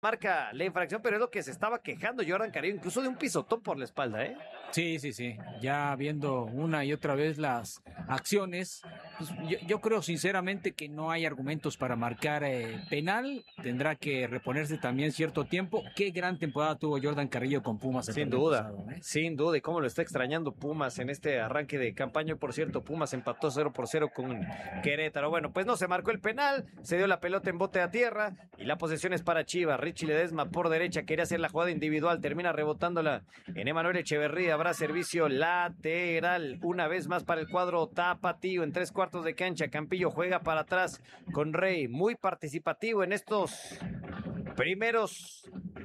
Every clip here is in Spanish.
marca la infracción, pero es lo que se estaba quejando Jordan Carillo, incluso de un pisotón por la espalda, ¿eh? Sí. Ya viendo una y otra vez las acciones, pues yo creo sinceramente que no hay argumentos para marcar penal. Tendrá que reponerse también cierto tiempo. Qué gran temporada tuvo Jordan Carrillo con Pumas el Sin torneo duda, pasado, ¿eh? sin duda, y cómo lo está extrañando Pumas en este arranque de campaña. Por cierto, Pumas empató 0-0 con Querétaro. Bueno, pues no se marcó el penal, se dio la pelota en bote a tierra y la posesión es para Chivas. Richie Ledesma por derecha, quería hacer la jugada individual, termina rebotándola en Emanuel Echeverría. Habrá servicio lateral, una vez más para el cuadro tapatío en 3/4 de cancha. Campillo juega para atrás con Rey, muy participativo en estos primeros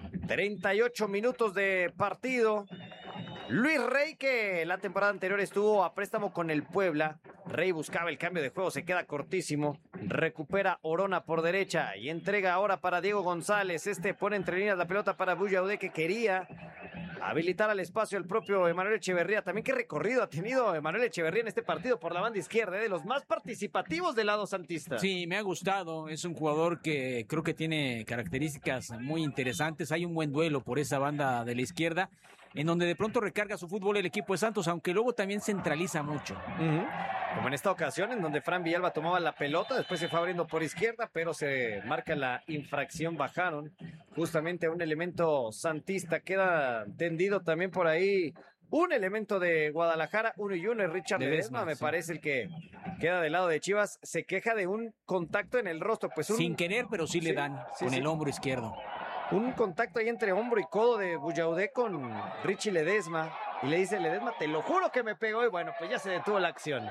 38 minutos de partido. Luis Rey, que la temporada anterior estuvo a préstamo con el Puebla. Rey buscaba el cambio de juego, se queda cortísimo. Recupera Orona por derecha y entrega ahora para Diego González. Pone entre líneas la pelota para Buyaudé, que quería habilitar al espacio el propio Emanuel Echeverría. También qué recorrido ha tenido Emanuel Echeverría en este partido por la banda izquierda, de los más participativos del lado santista. Sí, me ha gustado. Es un jugador que creo que tiene características muy interesantes. Hay un buen duelo por esa banda de la izquierda, en donde de pronto recarga su fútbol el equipo de Santos, aunque luego también centraliza mucho. Como en esta ocasión, en donde Fran Villalba tomaba la pelota, después se fue abriendo por izquierda, pero se marca la infracción. Bajaron justamente a un elemento santista. Queda tendido también por ahí un elemento de Guadalajara, 1-1, es Richard Ledesma, me parece el que queda del lado de Chivas. Se queja de un contacto en el rostro, pues sin querer, pero sí le dan con el hombro izquierdo. Un contacto ahí entre hombro y codo de Buyaudé con Richie Ledesma. Y le dice Ledesma, te lo juro que me pegó. Y bueno, pues ya se detuvo la acción.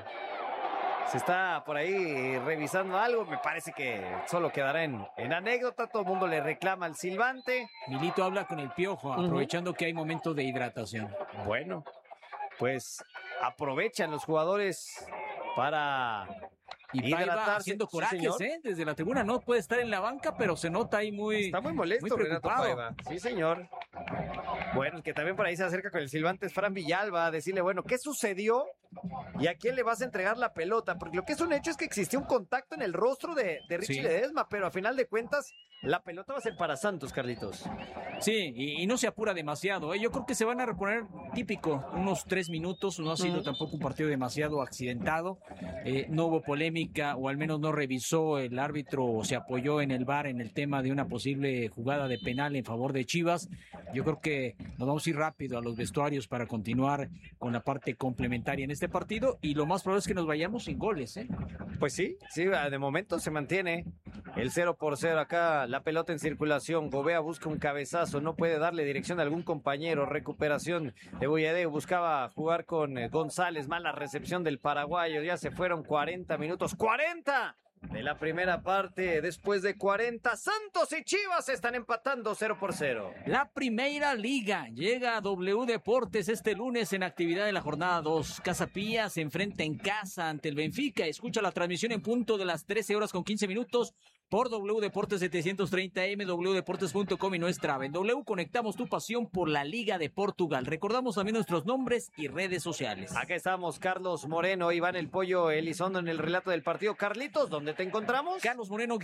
Se está por ahí revisando algo. Me parece que solo quedará en anécdota. Todo el mundo le reclama al silbante. Milito habla con el Piojo, aprovechando que hay momento de hidratación. Bueno, pues aprovechan los jugadores para hidratarse, haciendo corajes, sí, desde la tribuna. No puede estar en la banca, pero se nota ahí está muy molesto, muy preocupado. Renato Paiva. Sí, señor. Bueno, el que también por ahí se acerca con el silbante es Fran Villalba a decirle, bueno, ¿qué sucedió? ¿Y a quién le vas a entregar la pelota? Porque lo que es un hecho es que existió un contacto en el rostro de Richie Ledesma, pero a final de cuentas la pelota va a ser para Santos, Carlitos. Sí, y no se apura demasiado, ¿eh? Yo creo que se van a reponer típico, unos 3 minutos. No ha sido tampoco un partido demasiado accidentado. No hubo polémica, o al menos no revisó el árbitro o se apoyó en el VAR en el tema de una posible jugada de penal en favor de Chivas. Yo creo que nos vamos a ir rápido a los vestuarios para continuar con la parte complementaria en este partido, y lo más probable es que nos vayamos sin goles, ¿eh? Pues sí, de momento se mantiene el 0-0 acá, la pelota en circulación. Gobea busca un cabezazo, no puede darle dirección a algún compañero. Recuperación de Buyaudé, buscaba jugar con González, mala recepción del paraguayo. Ya se fueron 40 minutos, ¡40! De la primera parte. Después de 40, Santos y Chivas están empatando 0-0. La Primera Liga llega a W Deportes este lunes en actividad de la jornada 2. Casa Pía se enfrenta en casa ante el Benfica. Escucha la transmisión en punto de las 13:15 por W Deportes 730M, wdeportes.com y nuestra app. En W conectamos tu pasión por la Liga de Portugal. Recordamos también nuestros nombres y redes sociales. Acá estamos, Carlos Moreno, Iván El Pollo Elizondo en el relato del partido. Carlitos, ¿dónde te encontramos? Carlos Moreno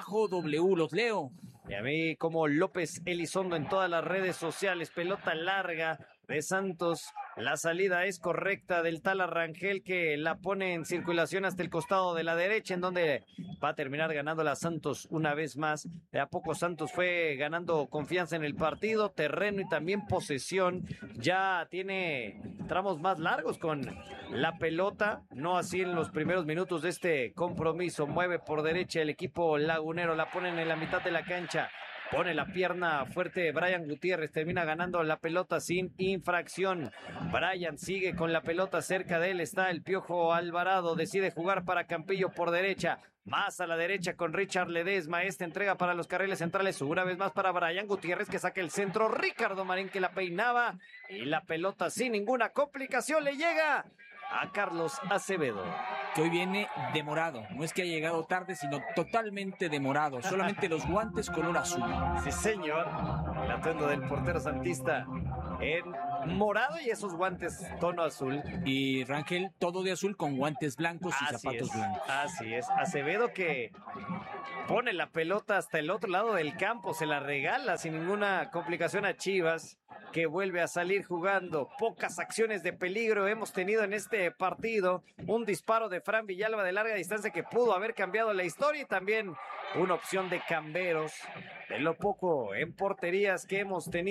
_W, los leo. Y a mí como López Elizondo en todas las redes sociales. Pelota larga de Santos. La salida es correcta del tal Arrangel, que la pone en circulación hasta el costado de la derecha, en donde va a terminar ganando la Santos una vez más. De a poco Santos fue ganando confianza en el partido, terreno y también posesión. Ya tiene tramos más largos con la pelota, no así en los primeros minutos de este compromiso. Mueve por derecha el equipo lagunero, la ponen en la mitad de la cancha. Pone la pierna fuerte Brian Gutiérrez, termina ganando la pelota sin infracción. Brian sigue con la pelota, cerca de él está el Piojo Alvarado, decide jugar para Campillo por derecha, más a la derecha con Richard Ledesma. Entrega para los carriles centrales, una vez más para Brian Gutiérrez, que saca el centro. Ricardo Marín, que la peinaba, y la pelota sin ninguna complicación le llega a Carlos Acevedo. Que hoy viene demorado. No es que haya llegado tarde, sino totalmente demorado. Solamente los guantes color azul. Sí, señor. El atuendo del portero santista en morado y esos guantes tono azul. Y Rangel todo de azul con guantes blancos y zapatos blancos. Así es. Acevedo que pone la pelota hasta el otro lado del campo, se la regala sin ninguna complicación a Chivas, que vuelve a salir jugando. Pocas acciones de peligro hemos tenido en este partido. Un disparo de Fran Villalba de larga distancia que pudo haber cambiado la historia y también una opción de Camberos. De lo poco en porterías que hemos tenido.